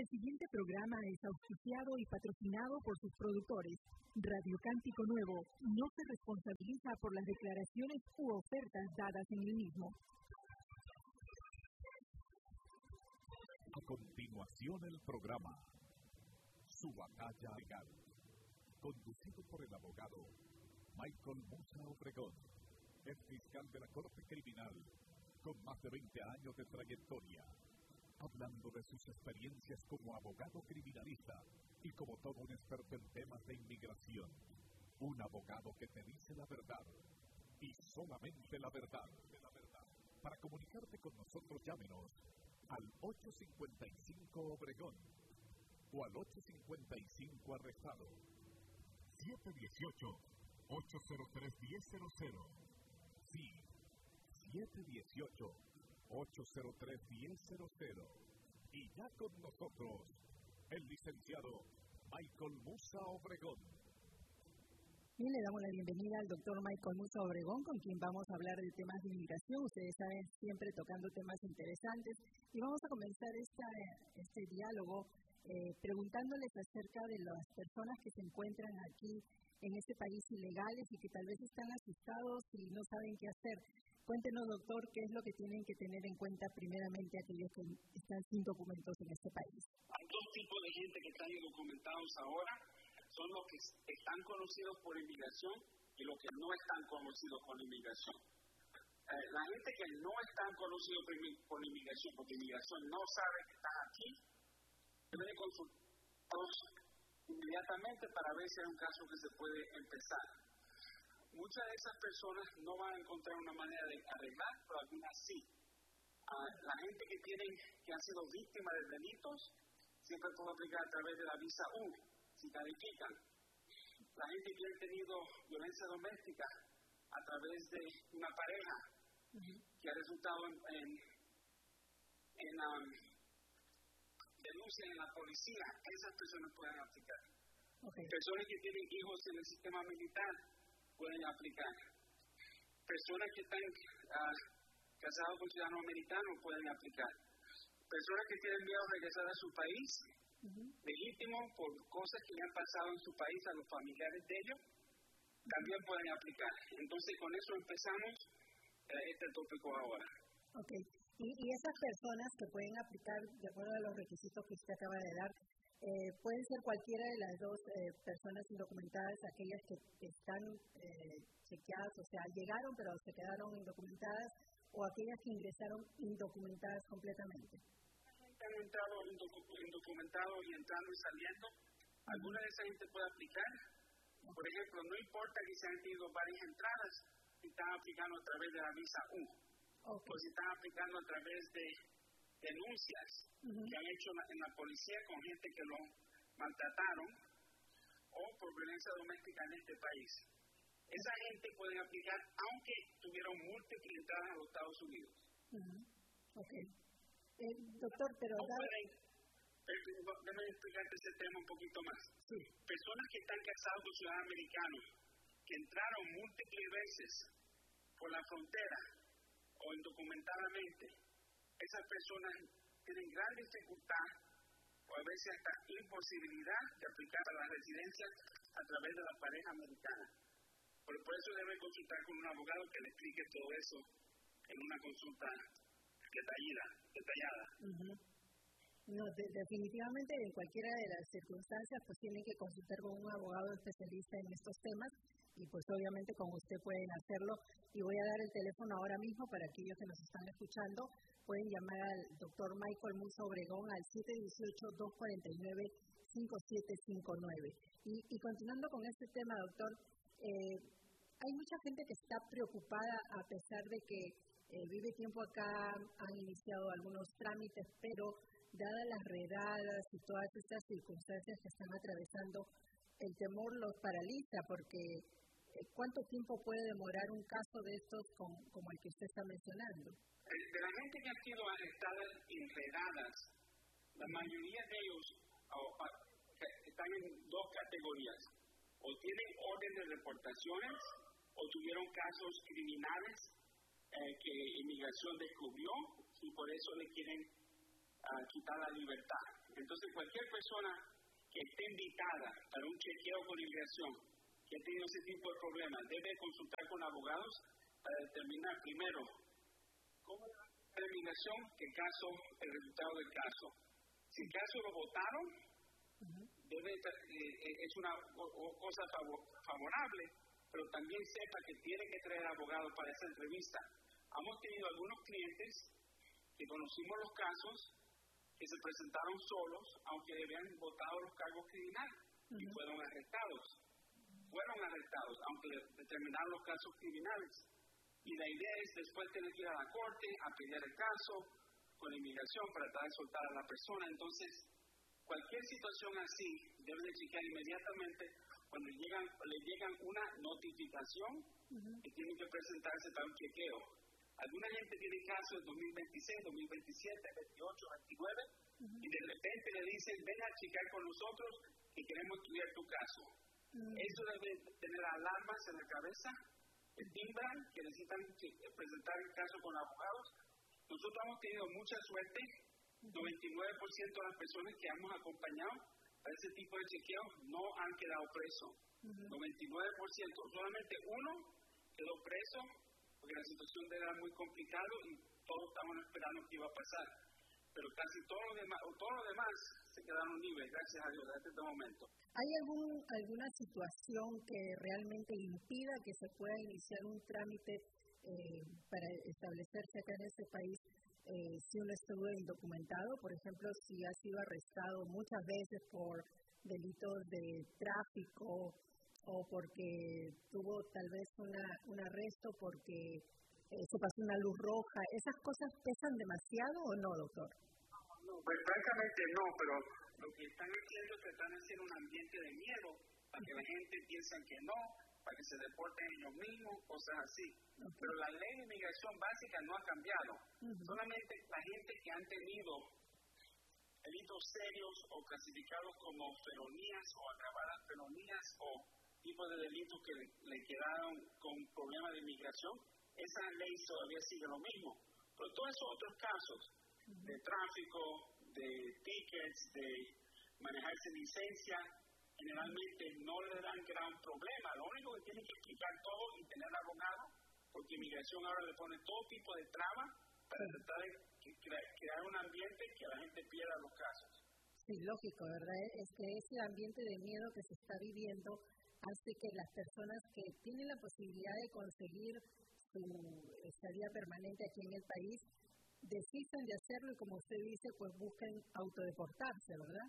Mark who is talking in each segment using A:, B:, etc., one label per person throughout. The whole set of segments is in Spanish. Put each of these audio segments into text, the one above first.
A: El siguiente programa es auspiciado y patrocinado por sus productores. Radio Cántico Nuevo no se responsabiliza por las declaraciones u ofertas dadas en el mismo.
B: A continuación el programa Su Batalla Legal, conducido por el abogado Michael Musa Obregón, es fiscal de la Corte Criminal con más de 20 años de trayectoria, hablando de sus experiencias como abogado criminalista y como todo un experto en temas de inmigración. Un abogado que te dice la verdad y solamente la verdad. Para comunicarte con nosotros, llámenos al 855 Obregón o al 855 Arrestado. 718-803-1000. Sí, 718-803-1000. Y ya con nosotros, el licenciado Michael Musa Obregón.
A: Bien, le damos la bienvenida al doctor Michael Musa Obregón, con quien vamos a hablar de temas de inmigración. Ustedes saben, siempre tocando temas interesantes. Y vamos a comenzar este diálogo preguntándoles acerca de las personas que se encuentran aquí en este país ilegales y que tal vez están asustados y no saben qué hacer. Cuéntenos, doctor, qué es lo que tienen que tener en cuenta primeramente aquellos que están sin documentos en este país.
C: Hay dos tipos de gente que están indocumentados ahora. Son los que están conocidos por inmigración y los que no están conocidos por inmigración. La gente que no están conocidos por inmigración, porque inmigración no sabe que están aquí, deben consultarlos inmediatamente para ver si hay un caso que se puede empezar. Muchas de esas personas no van a encontrar una manera de arreglar, pero algunas sí. La gente que han sido víctimas de delitos siempre puede aplicar a través de la visa U, si califican. La gente que ha tenido violencia doméstica a través de una pareja que ha resultado en denuncias en la policía, esas personas pueden aplicar.
A: Okay.
C: Personas que tienen hijos en el sistema militar pueden aplicar. Personas que están casados con ciudadanos americanos pueden aplicar. Personas que tienen miedo a regresar a su país, legítimo, por cosas que le han pasado en su país a los familiares de ellos, también pueden aplicar. Entonces, con eso empezamos este tópico ahora.
A: Ok. Y esas personas que pueden aplicar, de acuerdo a los requisitos que usted acaba de dar, pueden ser cualquiera de las dos personas indocumentadas, aquellas que están chequeadas, o sea, llegaron pero se quedaron indocumentadas, o aquellas que ingresaron indocumentadas completamente.
C: Han entrado indocumentados y entrando y saliendo. Alguna de esa gente puede aplicar. Por ejemplo, no importa que se han tenido varias entradas, si están aplicando a través de la visa U, o si están aplicando a través de denuncias que han hecho en la policía con gente que lo maltrataron, o por violencia doméstica en este país. Esa gente puede aplicar aunque tuvieron múltiples entradas a los Estados Unidos.
A: Doctor, pero...
C: Déjame explicarte ese tema un poquito más.
A: Sí.
C: Personas que están casados con ciudadanos americanos, que entraron múltiples veces por la frontera o indocumentadamente, esas personas tienen gran dificultad o a veces hasta imposibilidad de aplicar a la residencia a través de la pareja americana. Por eso debe consultar con un abogado que le explique todo eso en una consulta detallada.
A: No, definitivamente en cualquiera de las circunstancias pues tienen que consultar con un abogado especialista en estos temas y pues obviamente con usted pueden hacerlo. Y voy a dar el teléfono ahora mismo para aquellos que nos están escuchando. Pueden llamar al doctor Michael Musa Obregón al 718-249-5759. Y continuando con este tema, doctor, hay mucha gente que está preocupada a pesar de que vive tiempo acá, han iniciado algunos trámites, pero dadas las redadas y todas estas circunstancias que están atravesando, el temor los paraliza porque ¿cuánto tiempo puede demorar un caso de estos como el que usted está mencionando?
C: De la gente que ha sido arrestada en redadas, la mayoría de ellos están en dos categorías. O tienen orden de deportaciones o tuvieron casos criminales que inmigración descubrió y por eso le quieren quitar la libertad. Entonces, cualquier persona que esté invitada para un chequeo con inmigración, que ha tenido ese tipo de problemas, debe consultar con abogados para determinar primero cómo es la inmigración, el resultado del caso. Si el caso lo votaron, es una cosa favorable, pero también sepa que tiene que traer abogados para esa entrevista. Hemos tenido algunos clientes que conocimos los casos que se presentaron solos, aunque habían votado los cargos criminales y fueron arrestados. Aunque determinaron los casos criminales. Y la idea es después tener que ir a la corte a pelear el caso con la inmigración para tratar de soltar a la persona. Entonces, cualquier situación así debe de chequear inmediatamente cuando le llegan una notificación que tienen que presentarse para un chequeo. Alguna gente tiene casos de 2026, 2027, 28, 29 y de repente le dicen, ven a checar con nosotros que queremos estudiar tu caso. Eso debe tener alarmas en la cabeza, timbran que necesitan presentar el caso con abogados. Nosotros hemos tenido mucha suerte, 99% de las personas que hemos acompañado a ese tipo de chequeos no han quedado presos. 99%, solamente uno quedó preso porque la situación de él era muy complicada y todos estábamos esperando que iba a pasar. Pero casi todos los demás se quedaron libres, gracias a Dios, hasta este momento.
A: ¿Hay alguna situación que realmente impida que se pueda iniciar un trámite para establecerse acá en este país si uno estuvo indocumentado? Por ejemplo, si ha sido arrestado muchas veces por delitos de tráfico o porque tuvo tal vez un arresto porque se pasó una luz roja. ¿Esas cosas pesan demasiado o no, doctor?
C: No, pues francamente no, pero lo que están haciendo es que están haciendo un ambiente de miedo para que la gente piense que no, para que se deporten ellos mismos, cosas así. Pero la ley de inmigración básica no ha cambiado. Solamente la gente que han tenido delitos serios o clasificados como felonías o agravadas felonías o tipos de delitos que le quedaron con problemas de inmigración, esa ley todavía sigue lo mismo. Pero todos esos otros casos de tráfico, de tickets, de manejar sin licencia, generalmente no le dan gran problema. Lo único que tienen que explicar todo y tener abogado, porque inmigración ahora le pone todo tipo de trabas para tratar de crear un ambiente que la gente pierda los casos.
A: Sí, lógico, ¿verdad? Es que ese ambiente de miedo que se está viviendo hace que las personas que tienen la posibilidad de conseguir su estadía permanente aquí en el país desistan de hacerlo y, como usted dice, pues busquen autodeportarse, ¿verdad?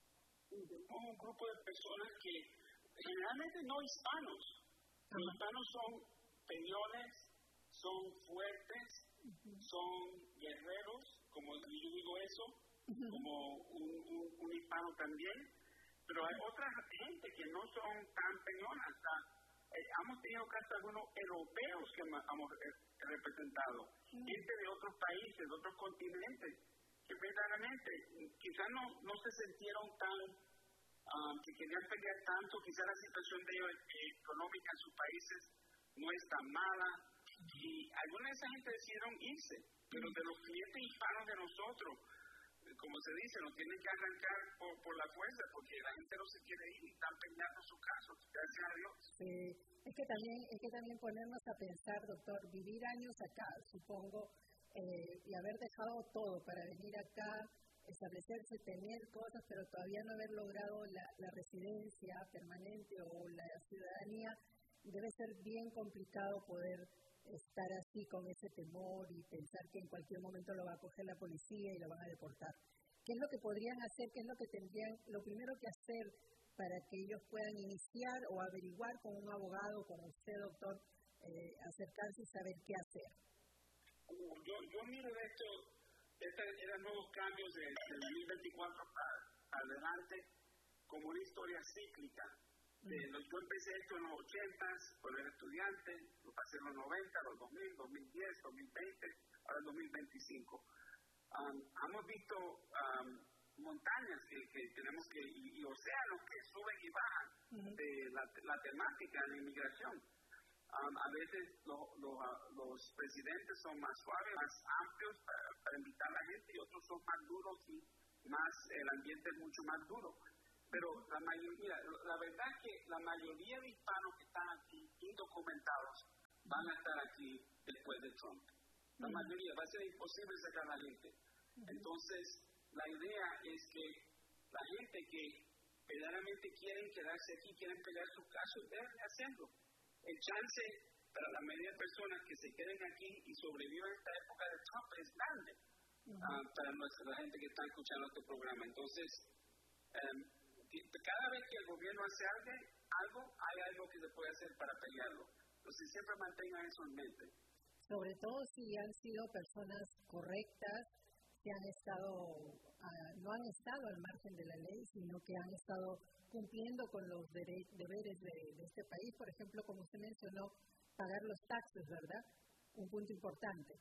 C: Un grupo de personas que generalmente no hispanos. Los hispanos son peñones, son fuertes, son guerreros, como yo digo eso, como un hispano también. Pero hay otra gente que no son tan peñonas. Hemos tenido casi algunos europeos que hemos representado, gente de otros países, de otros continentes, que verdaderamente quizás no se sintieron tan, que querían pelear tanto, quizás la situación de ellos económica en sus países no es tan mala, y alguna de esa gente decidieron irse, pero de los clientes hispanos de nosotros, como se dice, nos tienen que arrancar por la fuerza, porque la gente no se quiere ir y están peleando sus casos, gracias a Dios.
A: Sí, es que también ponernos a pensar, doctor, vivir años acá, supongo, y haber dejado todo para venir acá, establecerse, tener cosas, pero todavía no haber logrado la residencia permanente o la ciudadanía, debe ser bien complicado poder estar así con ese temor y pensar que en cualquier momento lo va a coger la policía y lo van a deportar. ¿Qué es lo que podrían hacer? ¿Qué es lo que tendrían, lo primero que hacer para que ellos puedan iniciar o averiguar con un abogado, con usted, doctor, acercarse y saber qué hacer?
C: Yo miro estos eran nuevos cambios del 2024 para adelante como una historia cíclica. Yo empecé esto en los 80s, cuando era estudiante, lo pasé en los 90, los 2000, 2010, 2020, ahora el 2025. Hemos visto montañas que tenemos y océanos que suben y bajan de la temática de la inmigración. A veces los presidentes son más suaves, más amplios para invitar a la gente, y otros son más duros y el ambiente es mucho más duro. Pero la verdad es que la mayoría de hispanos que están aquí, indocumentados, van a estar aquí después de Trump. La mayoría, va a ser imposible sacar a la gente. Entonces, la idea es que la gente que verdaderamente quieren quedarse aquí, quieren pelear sus casos, deben hacerlo. El chance para la mayoría de personas que se queden aquí y sobrevivan a esta época de Trump es grande para la gente que está escuchando este programa. Entonces, cada vez que el gobierno hace algo, hay algo que se puede hacer para pelearlo. Entonces, siempre mantengan eso en mente.
A: Sobre todo si han sido personas correctas, que han estado, no han estado al margen de la ley, sino que han estado cumpliendo con los deberes de este país. Por ejemplo, como usted mencionó, pagar los taxes, ¿verdad? Un punto importante.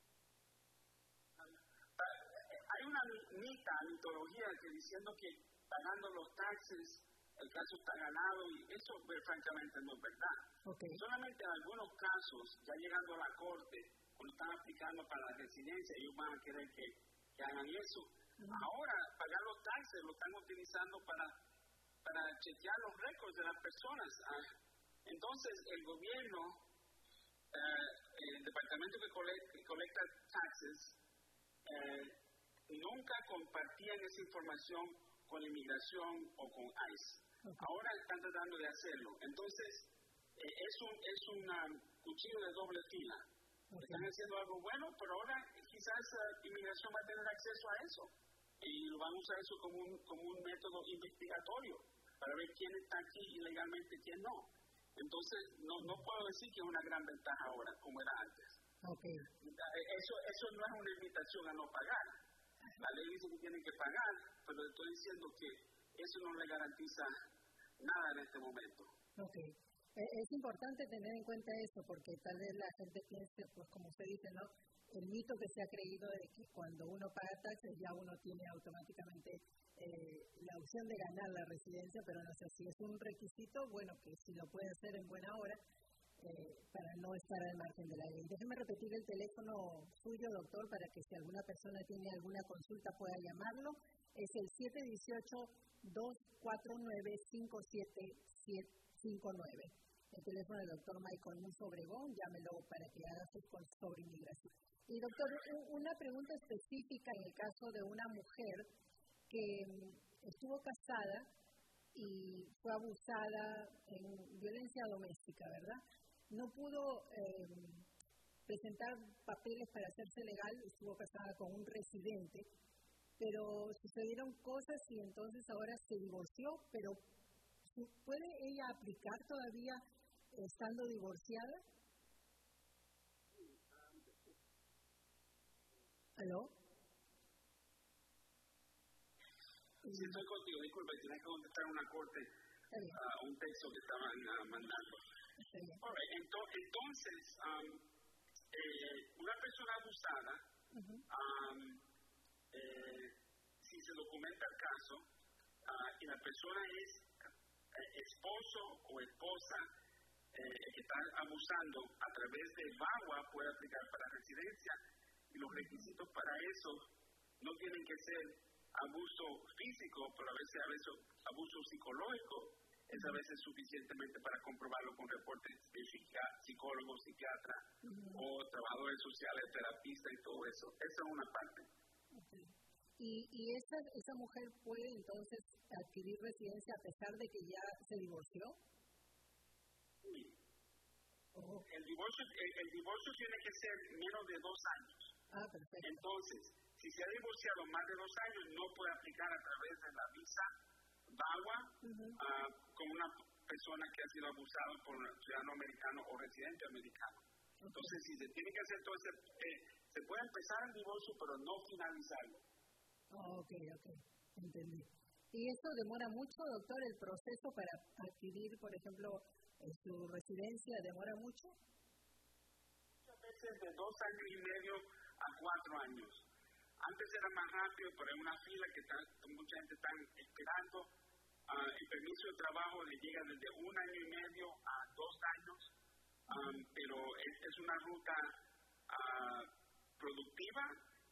C: Hay una mitología que diciendo que pagando los taxes el caso está ganado, y eso francamente no es verdad.
A: Okay.
C: Solamente en algunos casos, ya llegando a la corte, cuando están aplicando para la residencia, ellos van a querer que hagan eso. Ahora, pagar los taxes lo están utilizando para chequear los récords de las personas. Entonces, el gobierno, el departamento que colecta taxes, nunca compartían esa información con inmigración o con ICE. Ahora están tratando de hacerlo. Entonces, es un cuchillo de doble fila. Están haciendo algo bueno, pero ahora quizás inmigración va a tener acceso a eso. Y van a usar eso como un método investigatorio para ver quién está aquí ilegalmente y quién no. Entonces, no puedo decir que es una gran ventaja ahora, como era antes. Eso no es una invitación a no pagar. La ley dice que tienen que pagar, pero estoy diciendo que eso no le garantiza nada en este momento.
A: Es importante tener en cuenta eso, porque tal vez la gente piense, pues como usted dice, ¿no? El mito que se ha creído de que cuando uno paga taxes ya uno tiene automáticamente la opción de ganar la residencia, pero no sé si es un requisito, bueno, que si lo puede hacer en buena hora, para no estar al margen de la ley. Déjeme repetir el teléfono suyo, doctor, para que si alguna persona tiene alguna consulta pueda llamarlo. Es el 718-249-5759. El teléfono del doctor Michael Musso Obregón, llámelo para que haga sus consultas sobre inmigración. Y doctor, una pregunta específica en el caso de una mujer que estuvo casada y fue abusada en violencia doméstica, ¿verdad? No pudo presentar papeles para hacerse legal, estuvo casada con un residente, pero sucedieron cosas y entonces ahora se divorció, pero ¿puede ella aplicar todavía estando divorciada? ¿Aló?
C: Sí, estoy contigo, disculpe, tienes que contestar una corte, un texto que estaban mandando. Entonces, una persona abusada, si se documenta el caso y la persona es esposo o esposa que está abusando a través de VAWA, puede aplicar para residencia, y los requisitos para eso no tienen que ser abuso físico, pero a veces abuso psicológico es a veces suficientemente para comprobarlo con reportes de psicólogos, psiquiatra o trabajadores sociales, terapistas y todo eso. Esa es una parte.
A: ¿Y esa mujer puede entonces adquirir residencia a pesar de que ya se divorció?
C: Sí. El divorcio tiene que ser menos de 2 años.
A: Perfecto.
C: Entonces, si se ha divorciado más de 2 años, no puede aplicar a través de la visa VAWA con una persona que ha sido abusada por un ciudadano americano o residente americano. Entonces, si se tiene que hacer todo se puede empezar el divorcio, pero no finalizarlo.
A: Ok, entendí. ¿Y eso demora mucho, doctor, el proceso para adquirir, por ejemplo, su residencia? ¿Demora mucho?
C: Muchas veces de 2 años y medio a 4 años. Antes era más rápido, pero hay una fila que mucha gente está esperando. El permiso de trabajo le llega desde 1 año y medio a 2 años, pero es una ruta productiva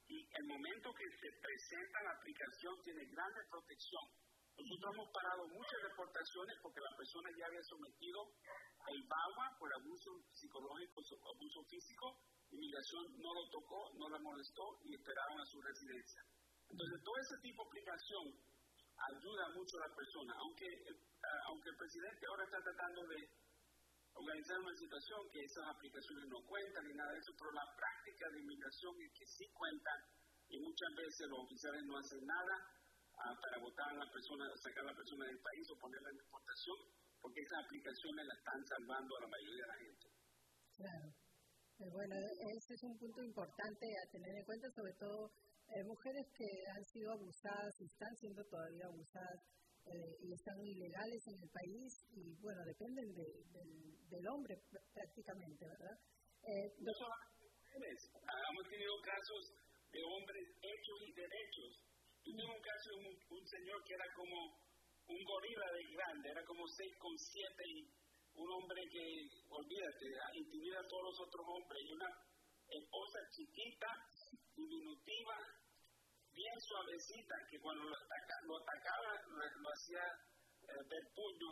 C: y el momento que se presenta la aplicación tiene gran protección. Nosotros hemos parado muchas deportaciones porque la persona ya había sometido el VAWA por abuso psicológico o abuso físico. Inmigración no lo tocó, no la molestó y esperaron a su residencia. Entonces, todo ese tipo de aplicación ayuda mucho a la persona. Aunque el presidente ahora está tratando de organizar una situación que esas aplicaciones no cuentan ni nada de eso, pero la práctica de inmigración es que sí cuentan y muchas veces los oficiales no hacen nada para votar a la persona, sacar a la persona del país o ponerla en deportación, porque esas aplicaciones la están salvando a la mayoría de la gente.
A: Claro. Bueno, ese es un punto importante a tener en cuenta, sobre todo mujeres que han sido abusadas y están siendo todavía abusadas y están ilegales en el país y, bueno, dependen del hombre prácticamente, ¿verdad?
C: No solamente mujeres, hemos tenido casos de hombres hechos y derechos. Yo tengo un caso de un señor que era como un gorila de grande, era como 6'7" y un hombre que, olvídate, intimida a todos los otros hombres, y una esposa chiquita, diminutiva, bien suavecita, que cuando lo atacaba lo hacía ver puños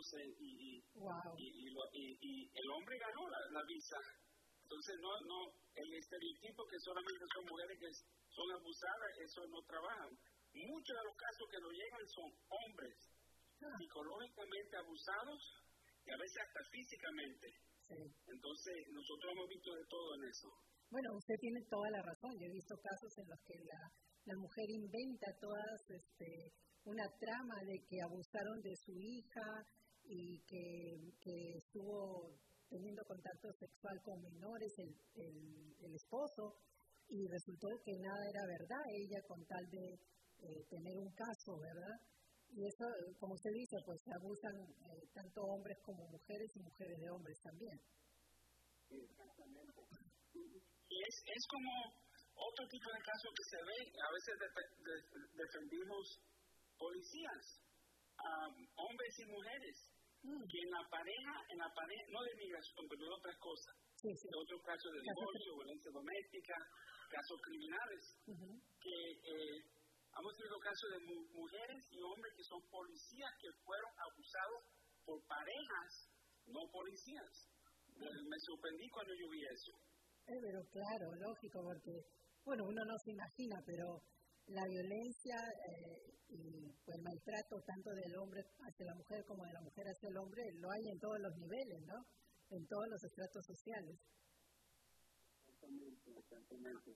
C: y el hombre ganó la visa. Entonces el estereotipo que solamente son mujeres que son abusadas, eso no trabaja. Muchos de los casos que nos llegan son hombres psicológicamente abusados y a veces hasta físicamente. Sí. Entonces, nosotros hemos visto de todo en eso.
A: Bueno, usted tiene toda la razón. Yo he visto casos en los que la mujer inventa todas una trama de que abusaron de su hija y que estuvo teniendo contacto sexual con menores el esposo, y resultó que nada era verdad, ella con tal de tener un caso, ¿verdad? Y eso, como usted dice, pues se abusan tanto hombres como mujeres y mujeres de hombres también.
C: Exactamente. Y es como otro tipo de caso que se ve, a veces defendimos policías, hombres y mujeres, que en la pareja, no de migración, pero de otras cosas, de otros casos de divorcio, violencia doméstica, casos criminales, que hemos tenido casos de mujeres y hombres que son policías que fueron abusados por parejas, no policías. Me sorprendí cuando yo vi eso.
A: Pero claro, lógico, porque, bueno, uno no se imagina, pero la violencia y el maltrato tanto del hombre hacia la mujer como de la mujer hacia el hombre lo hay en todos los niveles, ¿no? En todos los estratos sociales.
C: Exactamente.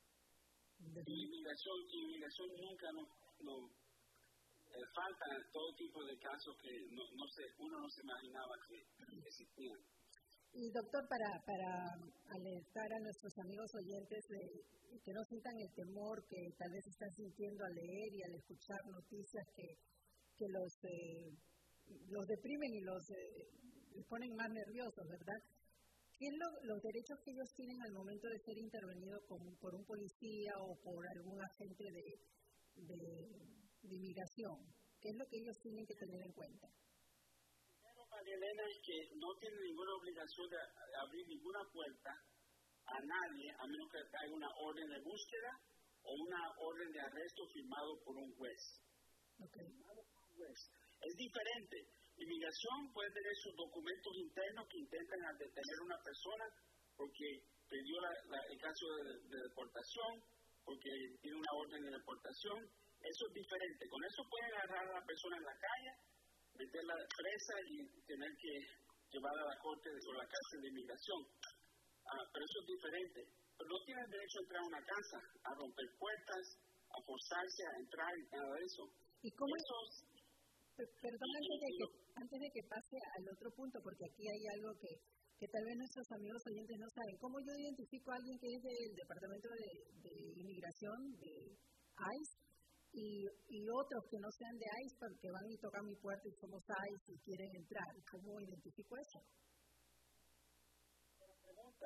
C: Inmigración nunca nos falta todo tipo de casos que uno no se imaginaba que existían.
A: Y doctor, para alertar a nuestros amigos oyentes de que no sientan el temor que tal vez están sintiendo al leer y al escuchar noticias que los deprimen y los ponen más nerviosos, ¿verdad? ¿Qué es los derechos que ellos tienen al momento de ser intervenidos por un policía o por algún agente de inmigración? ¿Qué es lo que ellos tienen que tener en cuenta?
C: Primero, María Elena, es que no tienen ninguna obligación de abrir ninguna puerta a nadie, a menos que haya una orden de búsqueda o una orden de arresto firmado por un juez.
A: Okay.
C: Es diferente. Inmigración puede tener sus documentos internos que intentan detener a una persona porque perdió el caso de deportación, porque tiene una orden de deportación. Eso es diferente. Con eso pueden agarrar a la persona en la calle, meterla presa y tener que llevarla a la corte o la cárcel de inmigración. Pero eso es diferente. Pero no tienen derecho a entrar a una casa, a romper puertas, a forzarse a entrar y nada de eso.
A: ¿Y cómo Perdón, antes de que pase al otro punto, porque aquí hay algo que tal vez nuestros amigos oyentes no saben. ¿Cómo yo identifico a alguien que es del Departamento de Inmigración, de ICE, y otros que no sean de ICE, porque van y tocan mi puerta y somos ICE y quieren entrar? ¿Cómo identifico eso?
C: Buena pregunta.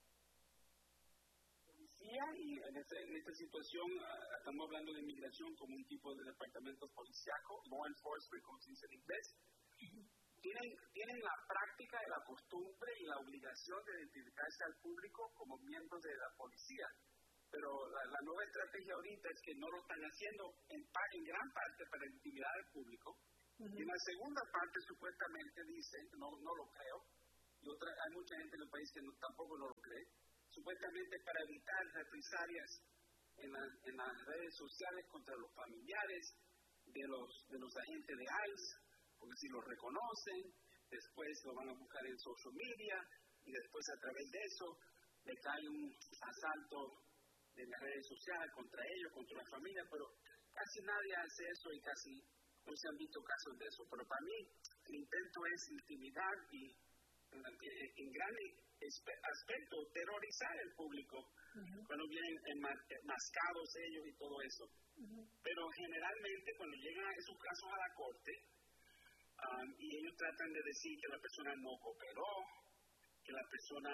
C: Policía, y en esta situación estamos hablando de inmigración como un tipo de departamento policíaco, law enforcement, como se dice en inglés. Tienen la práctica y la costumbre y la obligación de identificarse al público como miembros de la policía. pero la nueva estrategia ahorita es que no lo están haciendo en gran parte para intimidar al público. Y en la segunda parte supuestamente dice, no lo creo, y hay mucha gente en el país que tampoco no lo cree, supuestamente para evitar represalias en las redes sociales contra los familiares de los agentes de ICE, porque si los reconocen, después lo van a buscar en social media, y después a través de eso le cae un asalto de las redes sociales contra ellos, contra la familia, pero casi nadie hace eso y casi no se han visto casos de eso. Pero para mí el intento es intimidar y en gran aspecto terrorizar al público cuando vienen enmascados ellos y todo eso. Pero generalmente cuando llegan a esos casos a la corte y ellos tratan de decir que la persona no cooperó, que la persona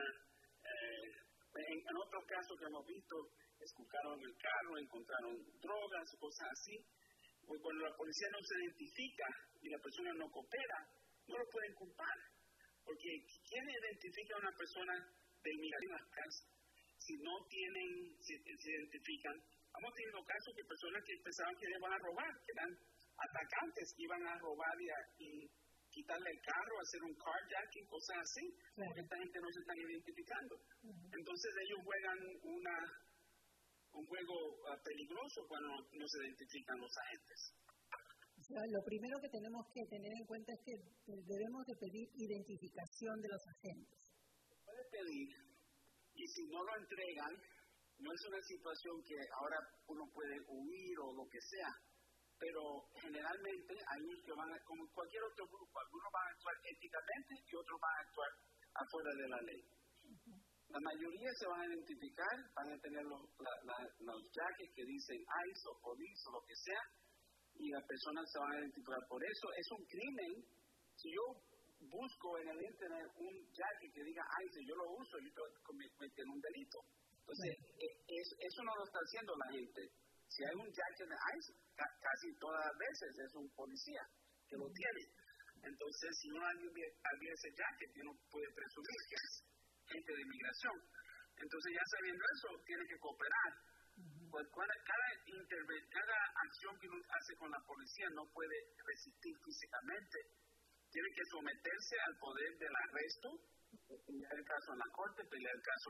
C: en otros casos que hemos visto escucharon el carro, encontraron drogas, cosas así. Pues cuando la policía no se identifica y la persona no coopera, no lo pueden culpar. Porque ¿quién identifica a una persona de inmigración si no se identifican? Hemos tenido casos de personas que pensaban que iban a robar, que eran atacantes que iban a robar y quitarle el carro, hacer un carjacking, cosas así, porque esta gente no se están identificando. Entonces ellos juegan un juego peligroso cuando no se identifican los agentes.
A: O sea, lo primero que tenemos que tener en cuenta es que debemos de pedir identificación de los agentes.
C: Se puede pedir, y si no lo entregan, no es una situación que ahora uno puede huir o lo que sea, pero generalmente hay unos que van a, como cualquier otro grupo, algunos van a actuar éticamente y otros van a actuar afuera de la ley. La mayoría se van a identificar, van a tener los jackets que dicen ICE o police o lo que sea, y las personas se van a identificar. Por eso es un crimen. Si yo busco en el internet un jacket que diga ICE, yo lo uso, yo estoy cometiendo un delito. Entonces, eso no lo está haciendo la gente. Si hay un jacket de ICE, casi todas las veces es un policía que lo tiene. Entonces, si uno alguien ese jacket, uno puede presumir que es gente de inmigración. Entonces, ya sabiendo eso, tiene que cooperar. Pues cada acción que uno hace con la policía no puede resistir físicamente. Tiene que someterse al poder del arresto, pelear el caso en la corte, pelear el caso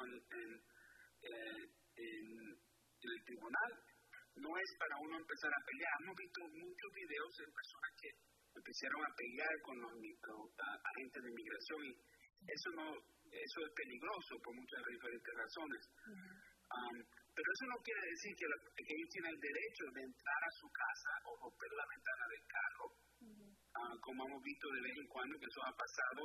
C: en el tribunal. No es para uno empezar a pelear. Hemos visto muchos videos de personas que empezaron a pelear con los agentes de inmigración y eso es peligroso por muchas diferentes razones. Pero eso no quiere decir que ellos tienen el derecho de entrar a su casa o romper la ventana del carro, como hemos visto de vez en cuando que eso ha pasado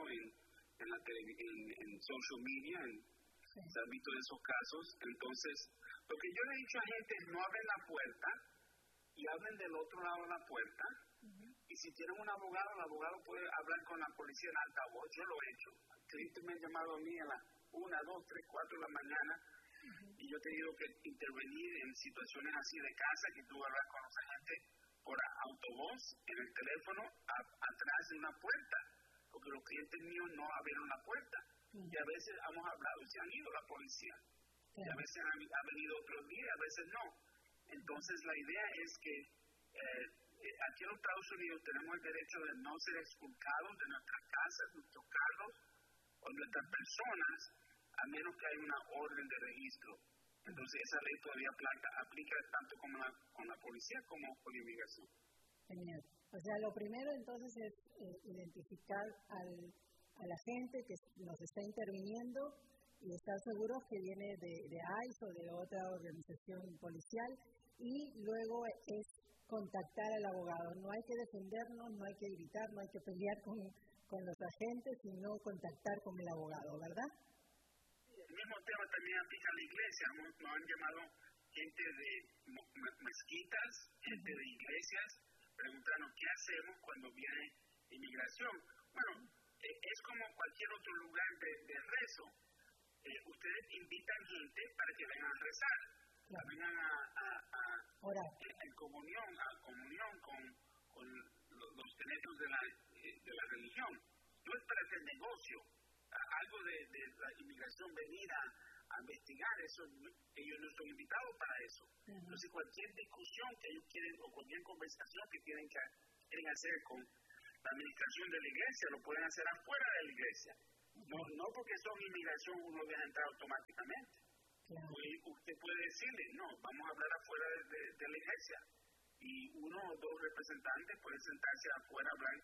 C: en social media, se han visto esos casos. Entonces, lo que yo le he dicho a gente es no abren la puerta y hablen del otro lado de la puerta. Y si tienen un abogado, el abogado puede hablar con la policía en altavoz. Yo lo he hecho. Clientes me han llamado a mí a las 1, 2, 3, 4 de la mañana y yo he tenido que intervenir en situaciones así de casa, que tuve que hablar con los agentes por autovoz, en el teléfono, atrás de una puerta, porque los clientes míos no abrieron la puerta. Y a veces hemos hablado y se han ido la policía. Y a veces ha venido otros días, a veces no. Entonces la idea es que aquí en los Estados Unidos tenemos el derecho de no ser expulsados de nuestras casas, nuestros carros o nuestras personas, a menos que haya una orden de registro. Entonces esa ley todavía aplica tanto con la policía como con la inmigración.
A: Genial. O sea, lo primero entonces es identificar a la gente que nos está interviniendo y estar seguros que viene de ICE o de otra organización policial, y luego es contactar al abogado. No hay que defendernos, no hay que evitar, no hay que pelear con los agentes, sino contactar con el abogado, ¿verdad?
C: El mismo tema también aplica a la iglesia. Nos han llamado gente de mezquitas, gente de iglesias, preguntando qué hacemos cuando viene inmigración. Bueno, es como cualquier otro lugar de rezo. Ustedes invitan gente para que vengan a rezar, vengan a orar en comunión con los teneros de la religión. No es para hacer negocio. Algo de la inmigración venir a investigar eso. Ellos no son invitados para eso. Entonces, cualquier discusión que ellos quieren o cualquier conversación que quieren hacer con la administración de la iglesia, lo pueden hacer afuera de la iglesia. No porque son inmigración uno deja entrar automáticamente. Usted puede decirle, no, vamos a hablar afuera de la iglesia. Y uno o dos representantes pueden sentarse afuera a hablar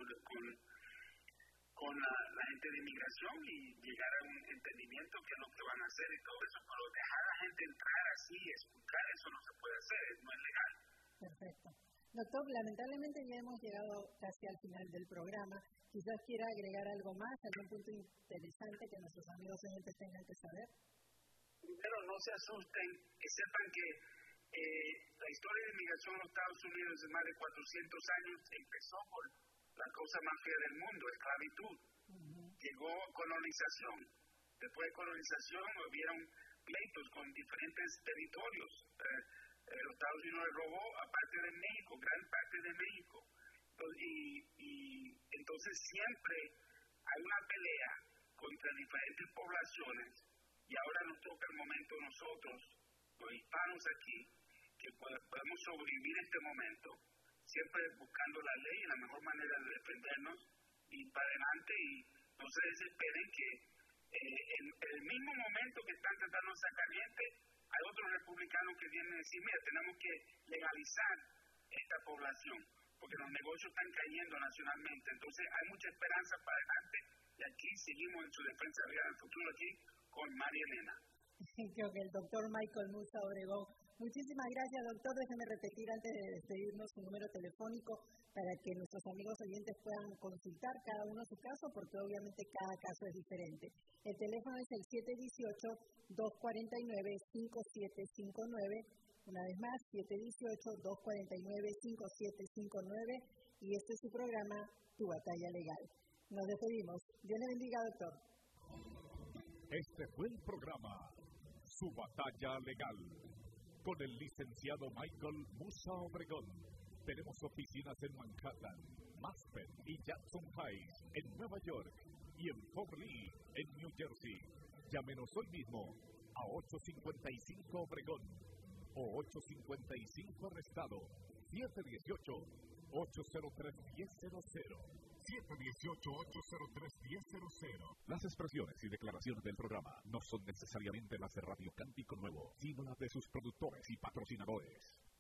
C: con la gente de inmigración y llegar a un entendimiento que es lo que van a hacer y todo eso. Pero dejar a la gente entrar así, escuchar, eso no se puede hacer, no es legal.
A: Perfecto. Doctor, lamentablemente ya hemos llegado casi al final del programa. Quizás quiera agregar algo más, algún punto interesante que nuestros amigos oyentes tengan que saber.
C: Primero, no se asusten, que sepan que la historia de inmigración en los Estados Unidos de más de 400 años empezó por la cosa más fea del mundo, esclavitud. Llegó colonización. Después de colonización hubieron pleitos con diferentes territorios. Los Estados Unidos robó aparte de México, gran parte de México. Y entonces siempre hay una pelea contra diferentes poblaciones y ahora nos toca el momento nosotros, los hispanos aquí, que podemos sobrevivir este momento, siempre buscando la ley y la mejor manera de defendernos y para adelante, y no se desesperen que en el mismo momento que están tratando de sacar gente, hay otros republicanos que vienen a decir, mira, tenemos que legalizar esta población, porque los negocios están cayendo nacionalmente. Entonces hay mucha esperanza para adelante, y aquí seguimos en su defensa legal del futuro aquí con María Elena.
A: Creo que el doctor Michael Musa Obregón. Muchísimas gracias, doctor. Déjeme repetir antes de despedirnos su número telefónico para que nuestros amigos oyentes puedan consultar cada uno su caso, porque obviamente cada caso es diferente. El teléfono es el 718-249-5759. Una vez más, 718-249-5759. Y este es su programa, Tu Batalla Legal. Nos despedimos. Dios le bendiga, doctor.
B: Este fue el programa Su Batalla Legal con el licenciado Michael Musa Obregón. Tenemos oficinas en Manhattan, Maspen y Jackson Heights en Nueva York y en Fort Lee en New Jersey. Llámenos hoy mismo a 855 Obregón o 855 Arrestado 718-803-1000. 718-803-1000. Las expresiones y declaraciones del programa no son necesariamente las de Radio Cántico Nuevo, sino las de sus productores y patrocinadores.